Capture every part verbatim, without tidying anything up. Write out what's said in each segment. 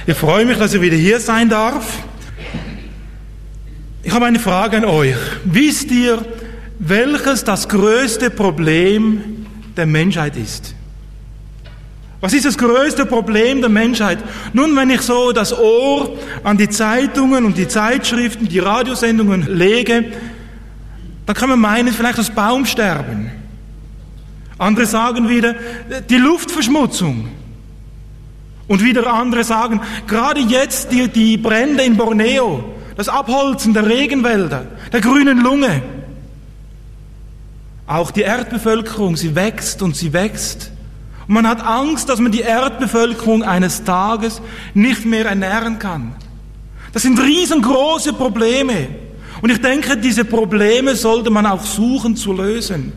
Ich freue mich, dass ich wieder hier sein darf. Ich habe eine Frage an euch. Wisst ihr, welches das größte Problem der Menschheit ist? Was ist das größte Problem der Menschheit? Nun, wenn ich so das Ohr an die Zeitungen und die Zeitschriften, die Radiosendungen lege, dann kann man meinen, vielleicht das Baumsterben. Andere sagen wieder, die Luftverschmutzung. Und wieder andere sagen, gerade jetzt die, die Brände in Borneo, das Abholzen der Regenwälder, der grünen Lunge. Auch die Erdbevölkerung, sie wächst und sie wächst. Und man hat Angst, dass man die Erdbevölkerung eines Tages nicht mehr ernähren kann. Das sind riesengroße Probleme. Und ich denke, diese Probleme sollte man auch suchen zu lösen.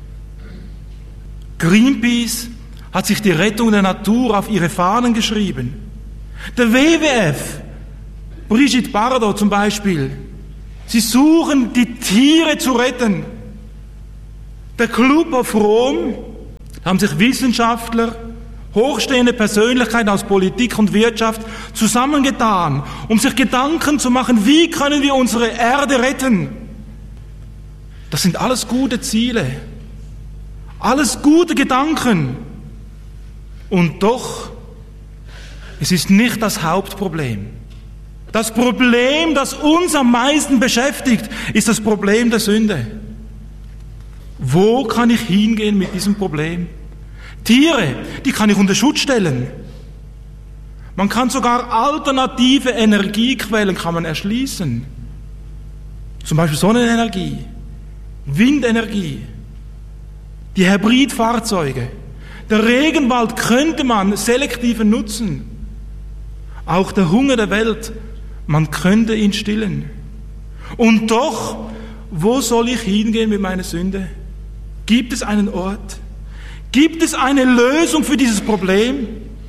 Greenpeace hat sich die Rettung der Natur auf ihre Fahnen geschrieben. Der W W F, Brigitte Bardot zum Beispiel, sie suchen, die Tiere zu retten. Der Club of Rome, haben sich Wissenschaftler, hochstehende Persönlichkeiten aus Politik und Wirtschaft zusammengetan, um sich Gedanken zu machen, wie können wir unsere Erde retten. Das sind alles gute Ziele, alles gute Gedanken. Und doch, es ist nicht das Hauptproblem. Das Problem, das uns am meisten beschäftigt, ist das Problem der Sünde. Wo kann ich hingehen mit diesem Problem? Tiere, die kann ich unter Schutz stellen. Man kann sogar alternative Energiequellen kann man erschließen. Zum Beispiel Sonnenenergie, Windenergie, die Hybridfahrzeuge. Der Regenwald könnte man selektiv nutzen. Auch der Hunger der Welt, man könnte ihn stillen. Und doch, wo soll ich hingehen mit meiner Sünde? Gibt es einen Ort? Gibt es eine Lösung für dieses Problem?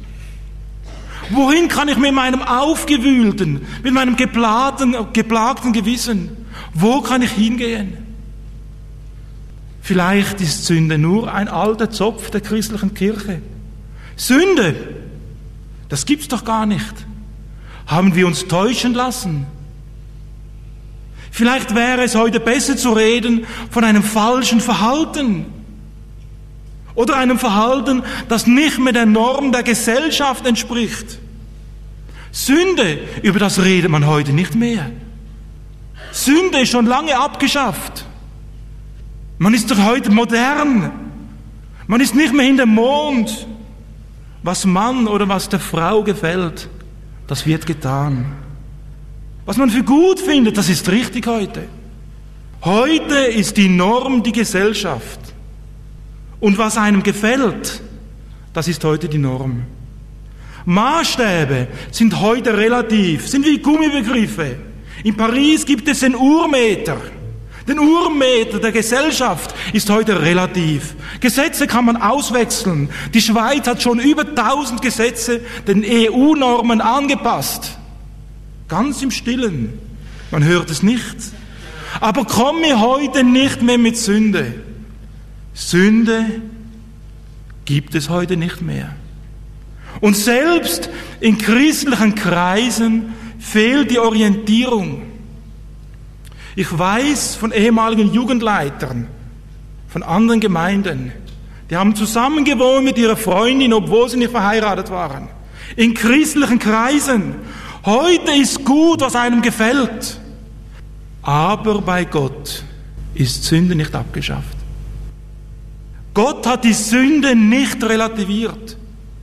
Wohin kann ich mit meinem aufgewühlten, mit meinem geplagten, geplagten Gewissen, wo kann ich hingehen? Vielleicht ist Sünde nur ein alter Zopf der christlichen Kirche. Sünde, das gibt's doch gar nicht. Haben wir uns täuschen lassen? Vielleicht wäre es heute besser zu reden von einem falschen Verhalten oder einem Verhalten, das nicht mehr der Norm der Gesellschaft entspricht. Sünde, über das redet man heute nicht mehr. Sünde ist schon lange abgeschafft. Man ist doch heute modern. Man ist nicht mehr in dem Mond. Was Mann oder was der Frau gefällt, das wird getan. Was man für gut findet, das ist richtig heute. Heute ist die Norm die Gesellschaft. Und was einem gefällt, das ist heute die Norm. Maßstäbe sind heute relativ, sind wie Gummibegriffe. In Paris gibt es den Urmeter. Den Urmeter der Gesellschaft ist heute relativ. Gesetze kann man auswechseln. Die Schweiz hat schon über tausend Gesetze den E U-Normen angepasst. Ganz im Stillen. Man hört es nicht. Aber komme heute nicht mehr mit Sünde. Sünde gibt es heute nicht mehr. Und selbst in christlichen Kreisen fehlt die Orientierung. Ich weiß von ehemaligen Jugendleitern, von anderen Gemeinden, die haben zusammen gewohnt mit ihrer Freundin, obwohl sie nicht verheiratet waren. In christlichen Kreisen. Heute ist gut, was einem gefällt. Aber bei Gott ist Sünde nicht abgeschafft. Gott hat die Sünde nicht relativiert.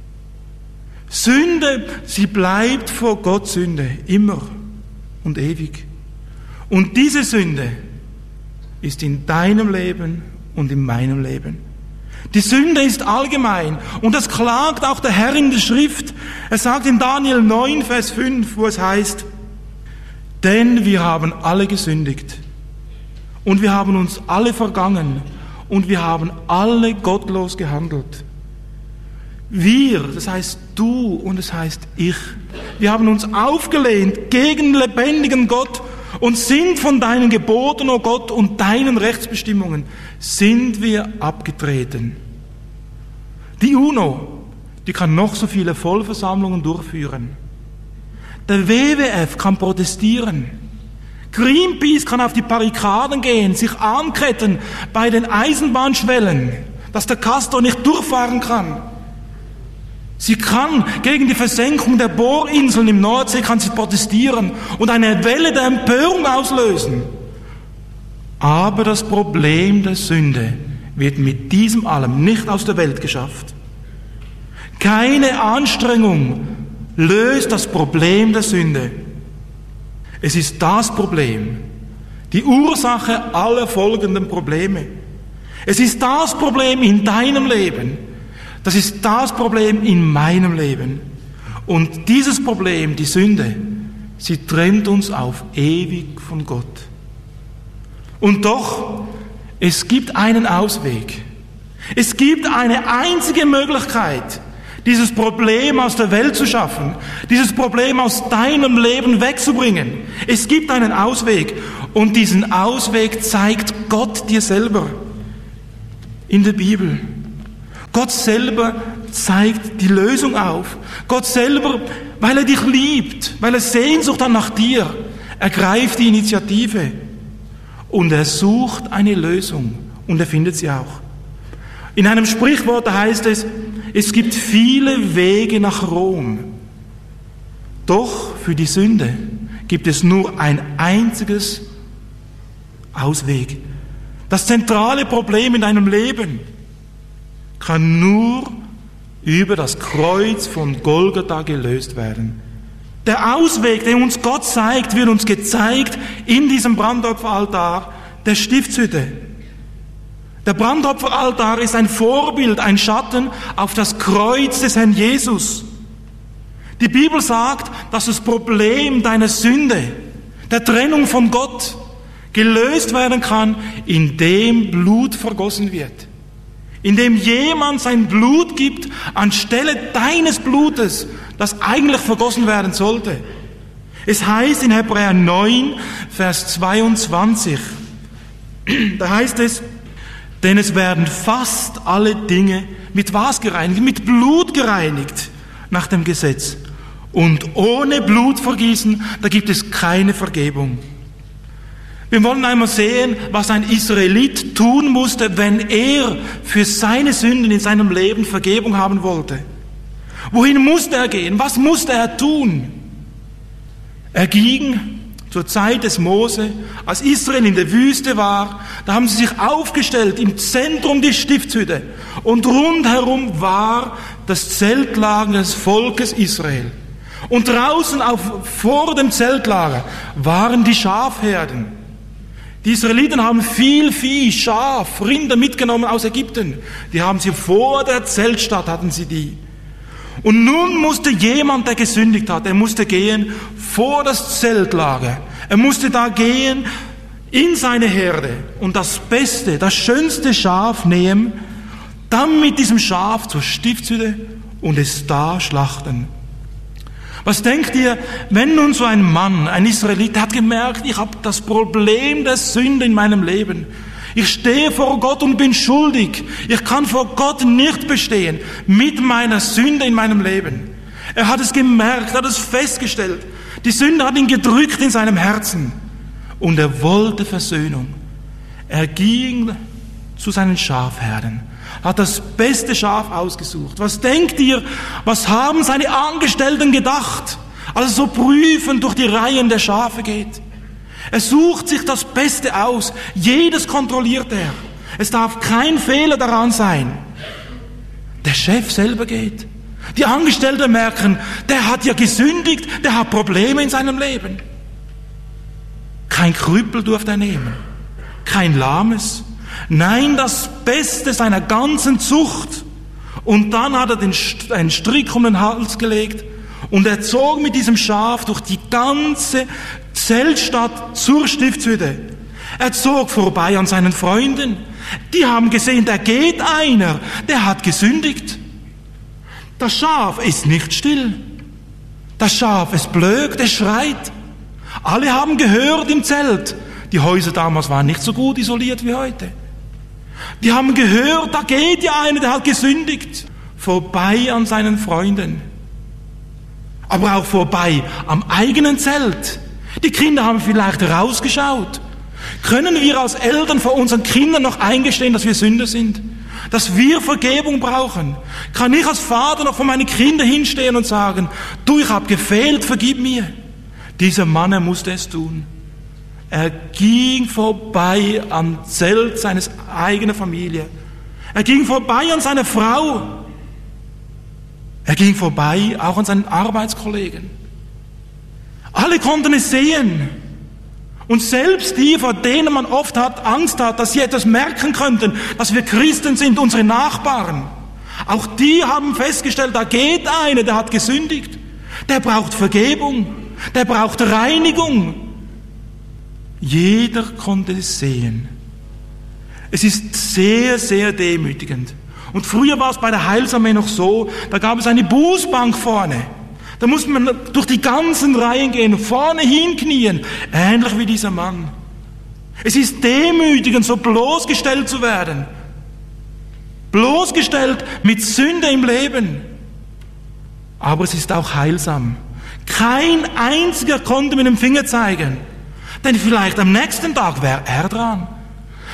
Sünde, sie bleibt vor Gott Sünde, immer und ewig. Und diese Sünde ist in deinem Leben und in meinem Leben. Die Sünde ist allgemein und das klagt auch der Herr in der Schrift. Er sagt in Daniel neun, Vers fünf, wo es heißt, denn wir haben alle gesündigt und wir haben uns alle vergangen und wir haben alle gottlos gehandelt. Wir, das heißt du und das heißt ich, wir haben uns aufgelehnt gegen den lebendigen Gott und sind von deinen Geboten, o Gott, und deinen Rechtsbestimmungen, sind wir abgetreten. Die UNO, die kann noch so viele Vollversammlungen durchführen. Der W W F kann protestieren. Greenpeace kann auf die Barrikaden gehen, sich anketten bei den Eisenbahnschwellen, dass der Castor nicht durchfahren kann. Sie kann gegen die Versenkung der Bohrinseln im Nordsee kann sie protestieren und eine Welle der Empörung auslösen. Aber das Problem der Sünde wird mit diesem allem nicht aus der Welt geschafft. Keine Anstrengung löst das Problem der Sünde. Es ist das Problem, die Ursache aller folgenden Probleme. Es ist das Problem in deinem Leben. Das ist das Problem in meinem Leben. Und dieses Problem, die Sünde, sie trennt uns auf ewig von Gott. Und doch, es gibt einen Ausweg. Es gibt eine einzige Möglichkeit, dieses Problem aus der Welt zu schaffen, dieses Problem aus deinem Leben wegzubringen. Es gibt einen Ausweg und diesen Ausweg zeigt Gott dir selber in der Bibel. Gott selber zeigt die Lösung auf. Gott selber, weil er dich liebt, weil er Sehnsucht hat nach dir, ergreift die Initiative und er sucht eine Lösung und er findet sie auch. In einem Sprichwort heißt es, es gibt viele Wege nach Rom. Doch für die Sünde gibt es nur ein einziges Ausweg. Das zentrale Problem in deinem Leben kann nur über das Kreuz von Golgatha gelöst werden. Der Ausweg, den uns Gott zeigt, wird uns gezeigt in diesem Brandopferaltar der Stiftshütte. Der Brandopferaltar ist ein Vorbild, ein Schatten auf das Kreuz des Herrn Jesus. Die Bibel sagt, dass das Problem deiner Sünde, der Trennung von Gott, gelöst werden kann, indem Blut vergossen wird. Indem jemand sein Blut gibt anstelle deines Blutes, das eigentlich vergossen werden sollte. Es heißt in Hebräer neun, Vers zweiundzwanzig, da heißt es, denn es werden fast alle Dinge mit was gereinigt? Mit Blut gereinigt nach dem Gesetz. Und ohne Blutvergießen, da gibt es keine Vergebung. Wir wollen einmal sehen, was ein Israelit tun musste, wenn er für seine Sünden in seinem Leben Vergebung haben wollte. Wohin musste er gehen? Was musste er tun? Er ging zur Zeit des Mose, als Israel in der Wüste war, da haben sie sich aufgestellt im Zentrum der Stiftshütte und rundherum war das Zeltlager des Volkes Israel. Und draußen auf, vor dem Zeltlager waren die Schafherden. Die Israeliten haben viel Vieh, Schaf, Rinder mitgenommen aus Ägypten. Die haben sie vor der Zeltstadt, hatten sie die. Und nun musste jemand, der gesündigt hat, er musste gehen vor das Zeltlager. Er musste da gehen in seine Herde und das beste, das schönste Schaf nehmen, dann mit diesem Schaf zur Stiftshütte und es da schlachten. Was denkt ihr, wenn nun so ein Mann, ein Israelit, der hat gemerkt, ich habe das Problem der Sünde in meinem Leben. Ich stehe vor Gott und bin schuldig. Ich kann vor Gott nicht bestehen mit meiner Sünde in meinem Leben. Er hat es gemerkt, er hat es festgestellt. Die Sünde hat ihn gedrückt in seinem Herzen. Und er wollte Versöhnung. Er ging zu seinen Schafherden, hat das beste Schaf ausgesucht. Was denkt ihr, was haben seine Angestellten gedacht, als er so prüfend durch die Reihen der Schafe geht? Er sucht sich das Beste aus. Jedes kontrolliert er. Es darf kein Fehler daran sein. Der Chef selber geht. Die Angestellten merken, der hat ja gesündigt, der hat Probleme in seinem Leben. Kein Krüppel durfte er nehmen. Kein Lahmes. Nein, das Beste seiner ganzen Zucht. Und dann hat er den einen Strick um den Hals gelegt und er zog mit diesem Schaf durch die ganze Zeltstadt zur Stiftshütte. Er zog vorbei an seinen Freunden. Die haben gesehen, da geht einer, der hat gesündigt. Das Schaf ist nicht still. Das Schaf, es blökt, es schreit. Alle haben gehört im Zelt. Die Häuser damals waren nicht so gut isoliert wie heute. Die haben gehört, da geht ja einer, der hat gesündigt. Vorbei an seinen Freunden. aber auch vorbei am eigenen Zelt. Die Kinder haben vielleicht rausgeschaut. Können wir als Eltern vor unseren Kindern noch eingestehen, dass wir Sünder sind? Dass wir Vergebung brauchen? Kann ich als Vater noch vor meine Kinder hinstehen und sagen, du, ich habe gefehlt, vergib mir? Dieser Mann, er musste es tun. Er ging vorbei am Zelt seines eigenen Familie. Er ging vorbei an seiner Frau. Er ging vorbei auch an seinen Arbeitskollegen. Alle konnten es sehen. Und selbst die, vor denen man oft hat, Angst hat, dass sie etwas merken könnten, dass wir Christen sind, unsere Nachbarn, auch die haben festgestellt, da geht einer, der hat gesündigt. Der braucht Vergebung. Der braucht Reinigung. Jeder konnte es sehen. Es ist sehr, sehr demütigend. Und früher war es bei der Heilsarmee noch so, da gab es eine Bußbank vorne. Da musste man durch die ganzen Reihen gehen, vorne hinknien, ähnlich wie dieser Mann. Es ist demütigend, so bloßgestellt zu werden. Bloßgestellt mit Sünde im Leben. Aber es ist auch heilsam. Kein einziger konnte mit dem Finger zeigen. Denn vielleicht am nächsten Tag wäre er dran.